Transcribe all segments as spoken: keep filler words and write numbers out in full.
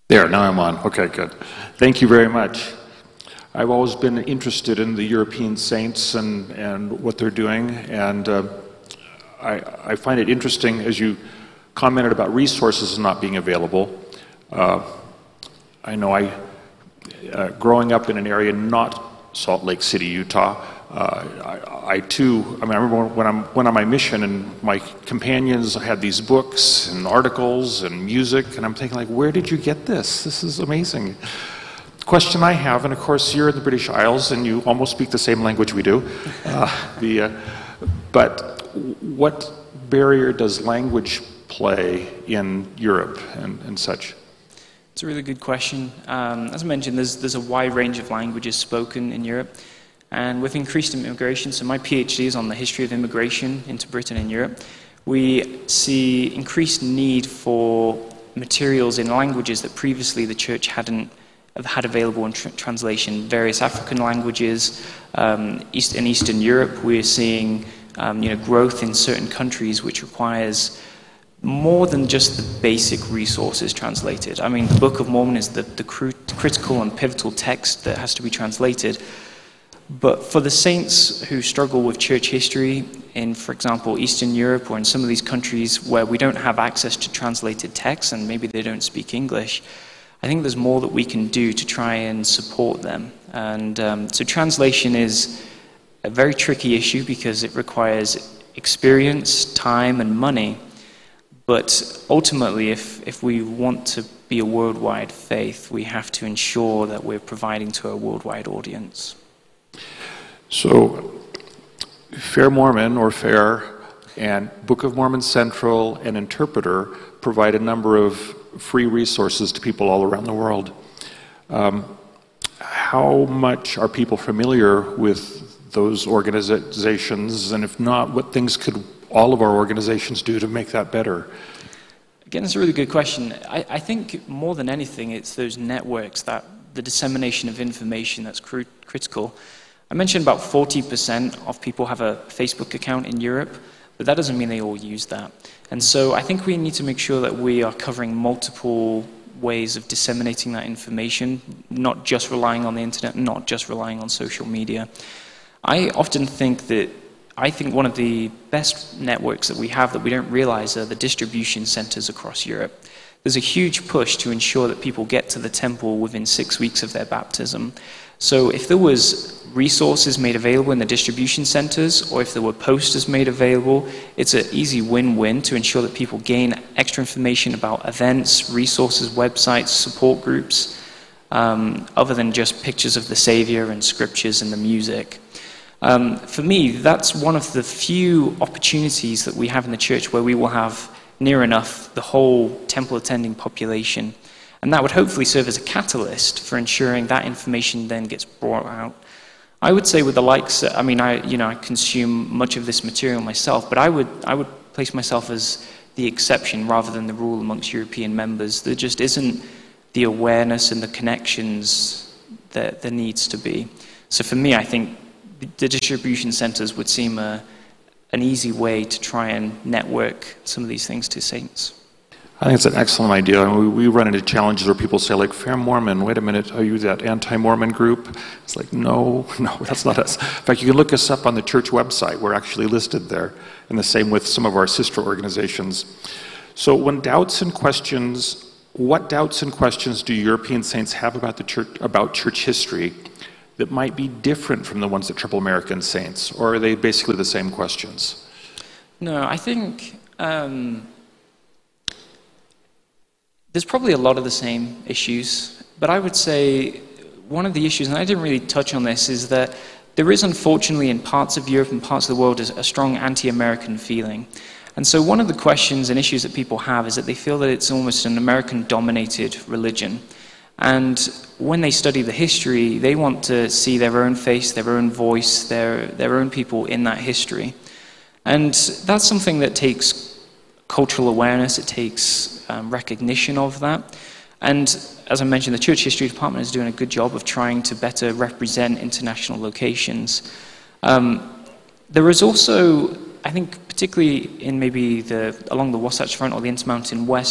There, now I'm on. Okay, good. Thank you very much. I've always been interested in the European saints and, and what they're doing, and uh, I, I find it interesting as you commented about resources not being available. Uh, I know I, uh, growing up in an area not Salt Lake City, Utah, uh, I, I too, I mean, I remember when I'm when on my mission and my companions had these books and articles and music, and I'm thinking, like, where did you get this? This is amazing. The question I have, and of course you're in the British Isles and you almost speak the same language we do, uh, the, uh, but what barrier does language play in Europe and, and such? It's a really good question. Um, as I mentioned, there's, there's a wide range of languages spoken in Europe. And with increased immigration, so my PhD is on the history of immigration into Britain and Europe, we see increased need for materials in languages that previously the church hadn't had available in tr translation. Various African languages, um, East, in Eastern Europe, we're seeing um, you know, growth in certain countries which requires more than just the basic resources translated. I mean, the Book of Mormon is the, the cr critical and pivotal text that has to be translated. But for the saints who struggle with church history in, for example, Eastern Europe or in some of these countries where we don't have access to translated texts and maybe they don't speak English, I think there's more that we can do to try and support them. And um, so translation is a very tricky issue because it requires experience, time, and money. But ultimately, if, if we want to be a worldwide faith, we have to ensure that we're providing to a worldwide audience. So, Fair Mormon, or FAIR, and Book of Mormon Central and Interpreter provide a number of free resources to people all around the world. Um, how much are people familiar with those organizations, and if not, what things could all of our organizations do to make that better? Again, it's a really good question. I, I think more than anything, it's those networks, that the dissemination of information that's cr critical. I mentioned about forty percent of people have a Facebook account in Europe, but that doesn't mean they all use that. And so I think we need to make sure that we are covering multiple ways of disseminating that information, not just relying on the internet, not just relying on social media. I often think that I think one of the best networks that we have that we don't realize are the distribution centers across Europe. There's a huge push to ensure that people get to the temple within six weeks of their baptism. So if there was resources made available in the distribution centers, or if there were posters made available, it's an easy win-win to ensure that people gain extra information about events, resources, websites, support groups, um, other than just pictures of the Savior and scriptures and the music. Um, for me, that's one of the few opportunities that we have in the church where we will have near enough the whole temple attending population. And that would hopefully serve as a catalyst for ensuring that information then gets brought out. I would say with the likes, I mean, I, you know, I consume much of this material myself, but I would, I would place myself as the exception rather than the rule amongst European members. There just isn't the awareness and the connections that there needs to be. So for me, I think the distribution centers would seem a, an easy way to try and network some of these things to saints. I think it's an excellent idea. I mean, we, we run into challenges where people say, like, Fair Mormon, wait a minute, are you that anti-Mormon group? It's like, no, no, that's not us. In fact, you can look us up on the church website. We're actually listed there, and the same with some of our sister organizations. So when doubts and questions, what doubts and questions do European saints have about the church, about church history that might be different from the ones that trouble American saints, or are they basically the same questions? No, I think um, there's probably a lot of the same issues, but I would say one of the issues, and I didn't really touch on this, is that there is unfortunately in parts of Europe and parts of the world a strong anti-American feeling. And so one of the questions and issues that people have is that they feel that it's almost an American-dominated religion. And when they study the history, they want to see their own face, their own voice, their, their own people in that history. And that's something that takes cultural awareness, it takes um, recognition of that. And as I mentioned, the Church History Department is doing a good job of trying to better represent international locations. Um, there is also, I think, particularly in maybe the along the Wasatch Front or the Intermountain West,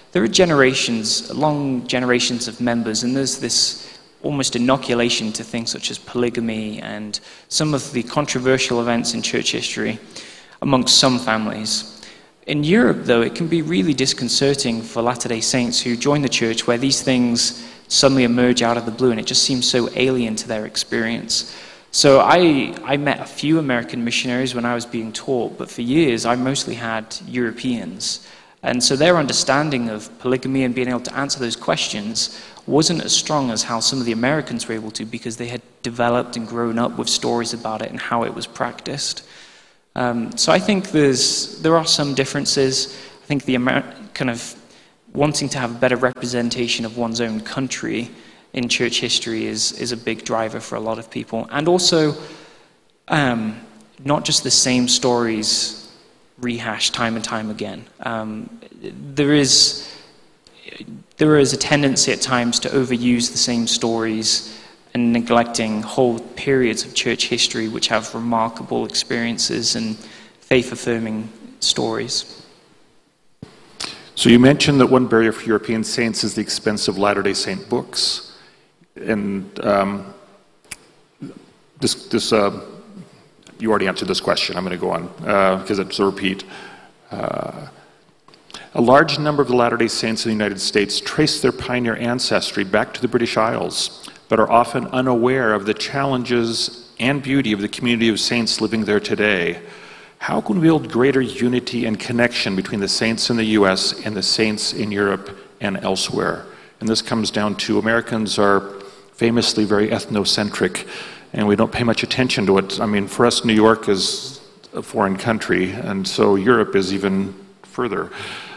there are generations, long generations of members, and there's this almost inoculation to things such as polygamy and some of the controversial events in church history amongst some families. In Europe, though, it can be really disconcerting for Latter-day Saints who join the church where these things suddenly emerge out of the blue, and it just seems so alien to their experience. So I, I met a few American missionaries when I was being taught, but for years I mostly had Europeans. And so their understanding of polygamy and being able to answer those questions wasn't as strong as how some of the Americans were able to, because they had developed and grown up with stories about it and how it was practiced. Um, so I think there's, there are some differences. I think the Amer kind of wanting to have a better representation of one's own country in church history is, is a big driver for a lot of people. And also, um, not just the same stories rehashed time and time again. Um, there is, there is a tendency at times to overuse the same stories and neglecting whole periods of church history which have remarkable experiences and faith-affirming stories. So you mentioned that one barrier for European saints is the expense of Latter-day Saint books. And um, this, this uh, you already answered this question. I'm going to go on because uh, it's a repeat. Uh, a large number of the Latter-day Saints in the United States trace their pioneer ancestry back to the British Isles, but are often unaware of the challenges and beauty of the community of saints living there today. How can we build greater unity and connection between the saints in the U S and the saints in Europe and elsewhere? And this comes down to Americans are famously very ethnocentric, and we don't pay much attention to it. I mean, for us, New York is a foreign country, and so Europe is even further.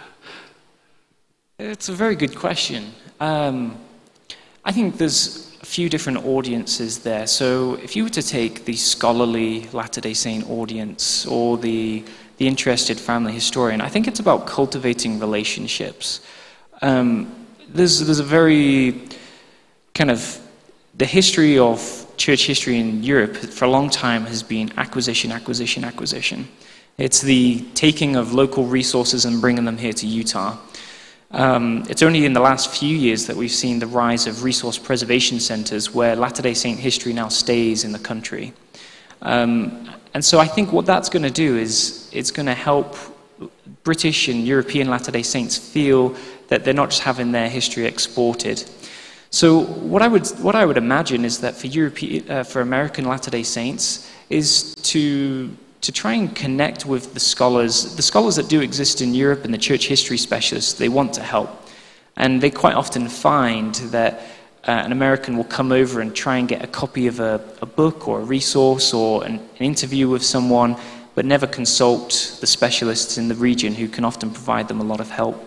It's a very good question. Um, I think there's a few different audiences there. So if you were to take the scholarly Latter-day Saint audience or the, the interested family historian, I think it's about cultivating relationships. Um, there's, there's a very kind of, the history of church history in Europe for a long time has been acquisition, acquisition, acquisition. It's the taking of local resources and bringing them here to Utah. Um, it's only in the last few years that we've seen the rise of resource preservation centers where Latter-day Saint history now stays in the country. Um, and so I think what that's going to do is it's going to help British and European Latter-day Saints feel that they're not just having their history exported. So what I would what I would imagine is that for European uh, for American Latter-day Saints is to to try and connect with the scholars, the scholars that do exist in Europe and the church history specialists. They want to help, and they quite often find that uh, an American will come over and try and get a copy of a, a book or a resource or an, an interview with someone, but never consult the specialists in the region who can often provide them a lot of help.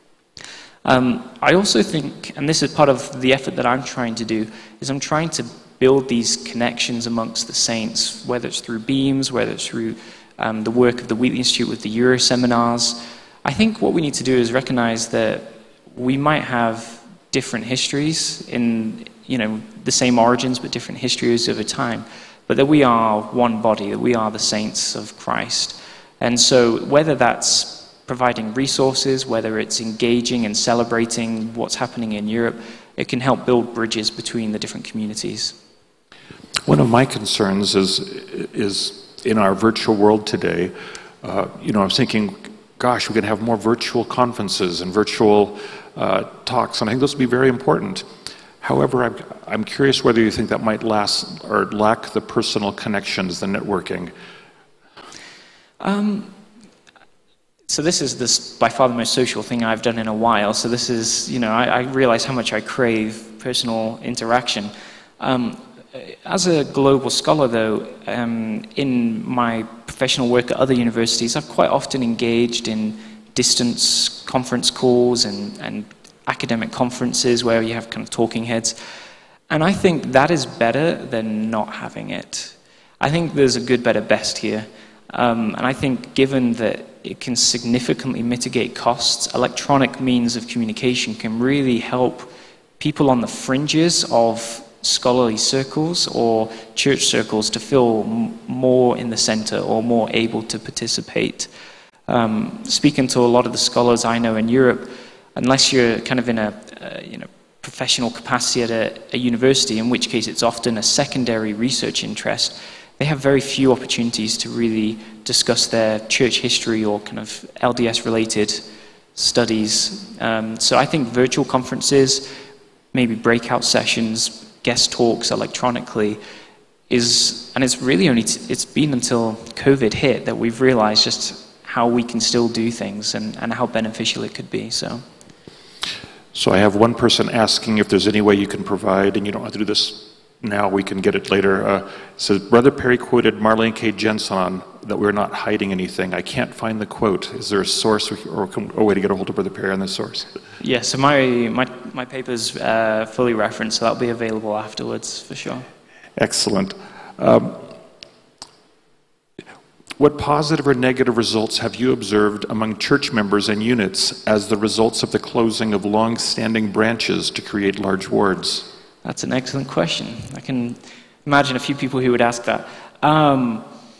Um, I also think, and this is part of the effort that I'm trying to do, is I'm trying to build these connections amongst the saints, whether it's through Beams, whether it's through um, the work of the Wheatley Institute with the Euro seminars. I think what we need to do is recognize that we might have different histories in, you know, the same origins, but different histories over time, but that we are one body, that we are the saints of Christ. And so whether that's providing resources, whether it's engaging and celebrating what's happening in Europe, it can help build bridges between the different communities. One of my concerns is, is in our virtual world today, uh, you know, I was thinking, gosh, we can have more virtual conferences and virtual uh, talks, and I think those would be very important. However, I'm, I'm curious whether you think that might last or lack the personal connections, the networking. Um, So this is this by far the most social thing I've done in a while. So this is, you know, I, I realize how much I crave personal interaction. Um, as a global scholar, though, um, in my professional work at other universities, I've quite often engaged in distance conference calls and, and academic conferences where you have kind of talking heads. And I think that is better than not having it. I think there's a good, better, best here. Um, and I think given that it can significantly mitigate costs, electronic means of communication can really help people on the fringes of scholarly circles or church circles to feel m more in the center or more able to participate. Um, speaking to a lot of the scholars I know in Europe, unless you're kind of in a, uh, you know, professional capacity at a, a university, in which case it's often a secondary research interest, they have very few opportunities to really discuss their church history or kind of L D S-related studies. Um, so I think virtual conferences, maybe breakout sessions, guest talks electronically, is, and it's really only, t it's been until COVID hit that we've realized just how we can still do things and, and how beneficial it could be, so. So I have one person asking if there's any way you can provide, and you don't have to do this now, we can get it later. Uh, so Brother Perry quoted Marlene K. Jensen on that we're not hiding anything. I can't find the quote. Is there a source or a way to get a hold of Brother Perry on this source? Yeah, so my, my, my paper's uh, fully referenced, so that'll be available afterwards for sure. Excellent. Um, what positive or negative results have you observed among church members and units as the results of the closing of long-standing branches to create large wards? That's an excellent question. I can imagine a few people who would ask that. Um,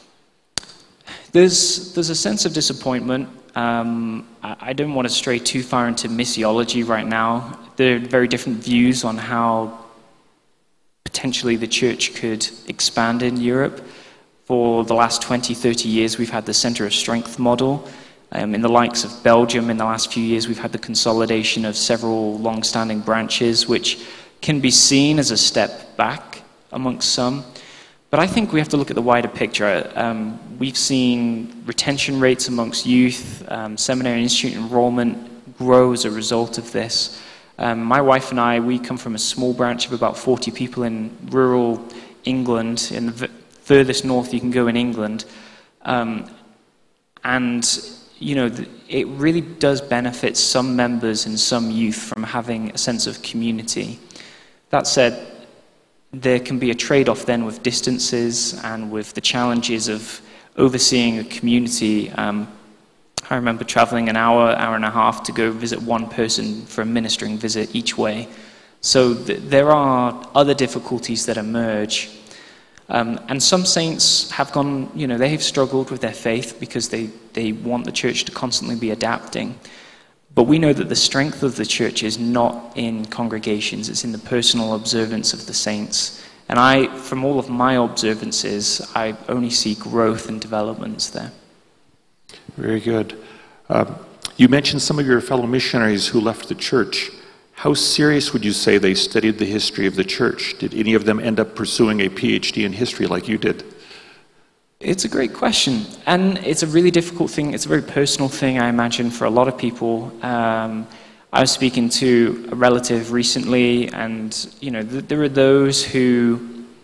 there's, there's a sense of disappointment. Um, I, I don't want to stray too far into missiology right now. There are very different views on how potentially the church could expand in Europe. For the last twenty, thirty years, we've had the Center of Strength model. Um, in the likes of Belgium, in the last few years, we've had the consolidation of several long-standing branches, which can be seen as a step back amongst some. But I think we have to look at the wider picture. Um, we've seen retention rates amongst youth, um, seminary and institute enrollment grow as a result of this. Um, my wife and I, we come from a small branch of about forty people in rural England, in the furthest north you can go in England. Um, and, you know, it really does benefit some members and some youth from having a sense of community. That said, there can be a trade-off then with distances and with the challenges of overseeing a community. Um, I remember traveling an hour, hour and a half to go visit one person for a ministering visit each way. So th there are other difficulties that emerge. Um, and some saints have gone, you know, they have struggled with their faith because they, they want the church to constantly be adapting. But we know that the strength of the church is not in congregations, it's in the personal observance of the saints. And I, from all of my observances, I only see growth and developments there. Very good. Um, you mentioned some of your fellow missionaries who left the church. How serious would you say they studied the history of the church? Did any of them end up pursuing a PhD in history like you did? It's a great question, and it's a really difficult thing. It's a very personal thing, I imagine, for a lot of people. Um, I was speaking to a relative recently, and you know, th there are those who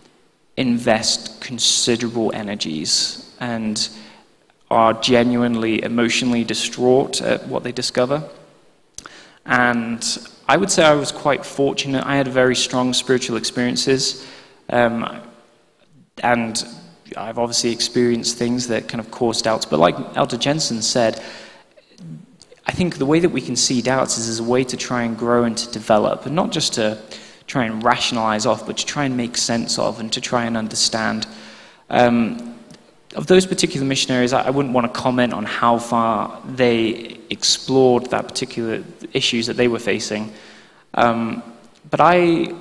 invest considerable energies and are genuinely emotionally distraught at what they discover. And I would say I was quite fortunate. I had very strong spiritual experiences, um, and I've obviously experienced things that kind of cause doubts, but like Elder Jensen said, I think the way that we can see doubts is as a way to try and grow and to develop, and not just to try and rationalize off, but to try and make sense of and to try and understand. Um, of those particular missionaries, I, I wouldn't want to comment on how far they explored that particular issues that they were facing. Um, but I...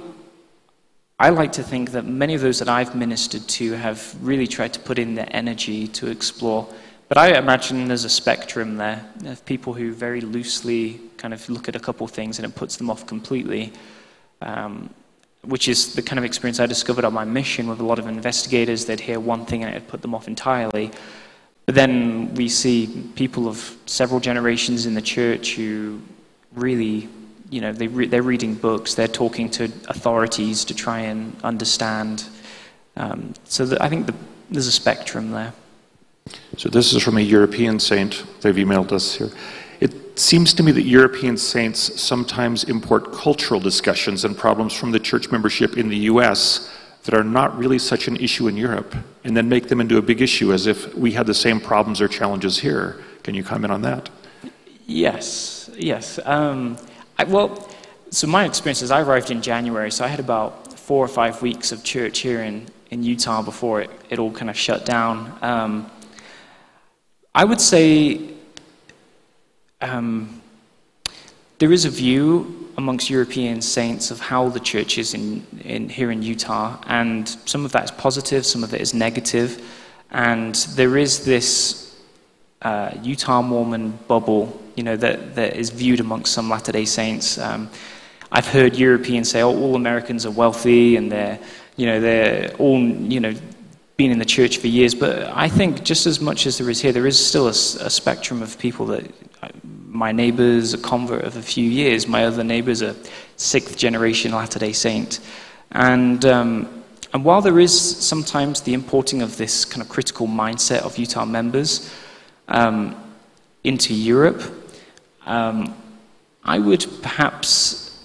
I like to think that many of those that I've ministered to have really tried to put in their energy to explore. But I imagine there's a spectrum there of people who very loosely kind of look at a couple of things and it puts them off completely, um, which is the kind of experience I discovered on my mission with a lot of investigators. They'd hear one thing and it'd put them off entirely. But then we see people of several generations in the church who really, you know, they re they're reading books, they're talking to authorities to try and understand. Um, so that I think the, there's a spectrum there. So this is from a European saint. They've emailed us here. It seems to me that European saints sometimes import cultural discussions and problems from the church membership in the U S that are not really such an issue in Europe, and then make them into a big issue as if we had the same problems or challenges here. Can you comment on that? Yes, yes. Um, I, well, so my experience is I arrived in January, so I had about four or five weeks of church here in, in Utah before it, it all kind of shut down. Um, I would say um, there is a view amongst European saints of how the church is in, in, here in Utah, and some of that is positive, some of it is negative, and there is this uh, Utah Mormon bubble, you know, that, that is viewed amongst some Latter-day Saints. Um, I've heard Europeans say, oh, all Americans are wealthy, and they're, you know, they're all, you know, been in the church for years, but I think just as much as there is here, there is still a, a spectrum of people that, my neighbor's a convert of a few years, my other neighbor's a sixth generation Latter-day Saint. And, um, and while there is sometimes the importing of this kind of critical mindset of Utah members um, into Europe, um, I would perhaps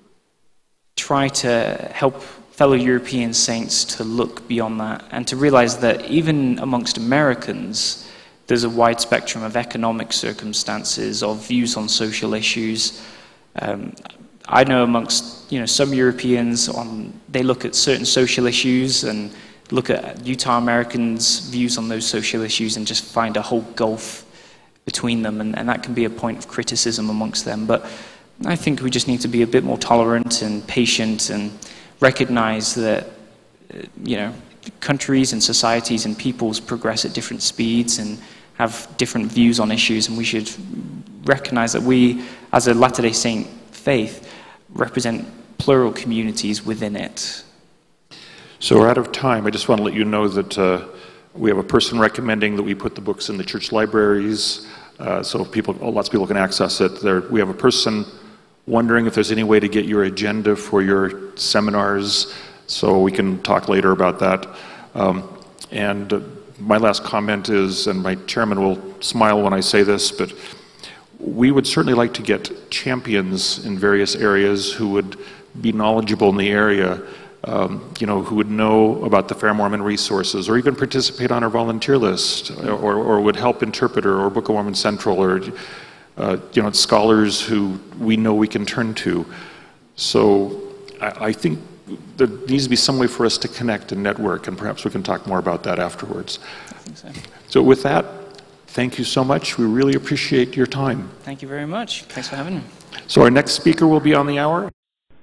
try to help fellow European saints to look beyond that and to realize that even amongst Americans, there's a wide spectrum of economic circumstances, of views on social issues. Um, I know amongst, you know, some Europeans, on, they look at certain social issues and look at Utah Americans' views on those social issues and just find a whole gulf between them, and, and that can be a point of criticism amongst them. But I think we just need to be a bit more tolerant and patient and recognize that, uh, you know, countries and societies and peoples progress at different speeds and have different views on issues, and we should recognize that we, as a Latter-day Saint faith, represent plural communities within it. So we're out of time. I just want to let you know that uh, we have a person recommending that we put the books in the church libraries, uh, so people, lots of people can access it. There, we have a person wondering if there's any way to get your agenda for your seminars, so we can talk later about that. Um, and uh, my last comment is, and my chairman will smile when I say this, but we would certainly like to get champions in various areas who would be knowledgeable in the area, um, you know, who would know about the Fair Mormon resources, or even participate on our volunteer list, or, or would help Interpreter or Book of Mormon Central, or uh, you know, scholars who we know we can turn to. So I, I think there needs to be some way for us to connect and network, and perhaps we can talk more about that afterwards. I think so. So with that, thank you so much. We really appreciate your time. Thank you very much. Thanks for having me. So our next speaker will be on the hour.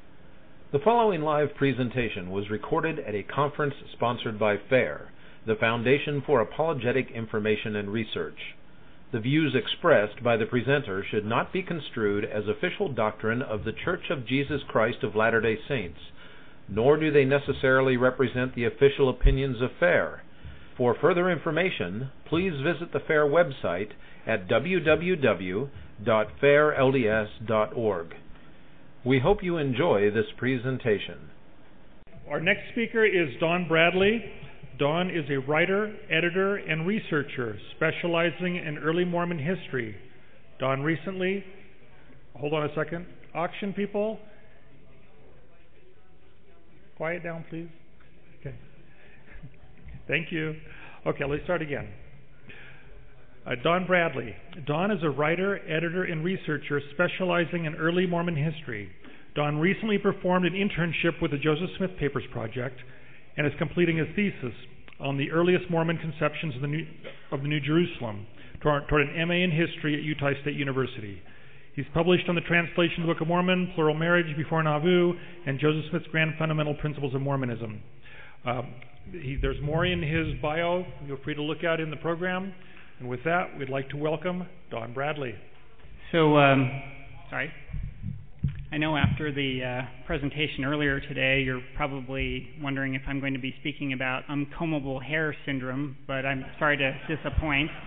The following live presentation was recorded at a conference sponsored by FAIR, the Foundation for Apologetic Information and Research. The views expressed by the presenter should not be construed as official doctrine of The Church of Jesus Christ of Latter-day Saints, nor do they necessarily represent the official opinions of FAIR. For further information, please visit the FAIR website at w w w dot fair l d s dot org. We hope you enjoy this presentation. Our next speaker is Don Bradley. Don is a writer, editor, and researcher specializing in early Mormon history. Don recently, hold on a second, auction people. Quiet down, please. Okay. Thank you. Okay, let's start again. Uh, Don Bradley. Don is a writer, editor, and researcher specializing in early Mormon history. Don recently performed an internship with the Joseph Smith Papers Project and is completing his thesis on the earliest Mormon conceptions of the New, of the New Jerusalem toward, toward an M A in history at Utah State University. He's published on the translation of the Book of Mormon, Plural Marriage Before Nauvoo, and Joseph Smith's Grand Fundamental Principles of Mormonism. Uh, he, there's more in his bio. Feel free to look at in the program. And with that, we'd like to welcome Don Bradley. So, um, sorry. I know after the uh, presentation earlier today, you're probably wondering if I'm going to be speaking about uncombable hair syndrome, but I'm sorry to disappoint.